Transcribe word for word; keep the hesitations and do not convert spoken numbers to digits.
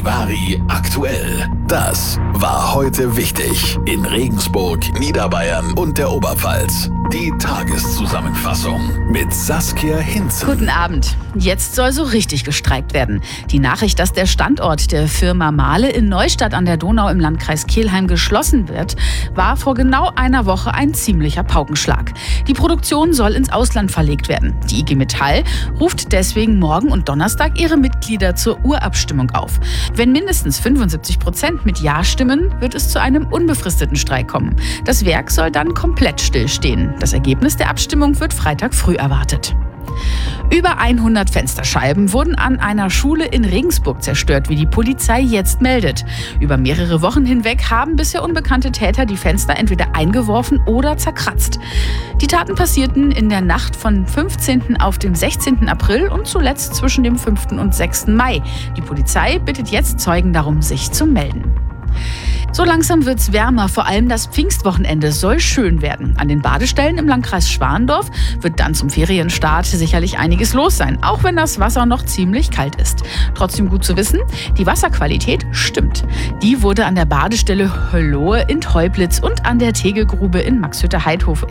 Charivari aktuell. Das war heute wichtig in Regensburg, Niederbayern und der Oberpfalz. Die Tageszusammenfassung mit Saskia Hinze. Guten Abend. Jetzt soll so richtig gestreikt werden. Die Nachricht, dass der Standort der Firma Mahle in Neustadt an der Donau im Landkreis Kelheim geschlossen wird, war vor genau einer Woche ein ziemlicher Paukenschlag. Die Produktion soll ins Ausland verlegt werden. Die I G Metall ruft deswegen morgen und Donnerstag ihre Mitglieder zur Urabstimmung auf. Wenn mindestens fünfundsiebzig Prozent mit Ja stimmen, wird es zu einem unbefristeten Streik kommen. Das Werk soll dann komplett stillstehen. Das Ergebnis der Abstimmung wird Freitag früh erwartet. Über hundert Fensterscheiben wurden an einer Schule in Regensburg zerstört, wie die Polizei jetzt meldet. Über mehrere Wochen hinweg haben bisher unbekannte Täter die Fenster entweder eingeworfen oder zerkratzt. Die Taten passierten in der Nacht von fünfzehnten auf den sechzehnten April und zuletzt zwischen dem fünften und sechsten Mai. Die Polizei bittet jetzt Zeugen darum, sich zu melden. So langsam wird's wärmer, vor allem das Pfingstwochenende soll schön werden. An den Badestellen im Landkreis Schwandorf wird dann zum Ferienstart sicherlich einiges los sein, auch wenn das Wasser noch ziemlich kalt ist. Trotzdem gut zu wissen, die Wasserqualität stimmt. Die wurde an der Badestelle Höllohe in Teublitz und an der Tegelgrube in Maxhütte-Heidhof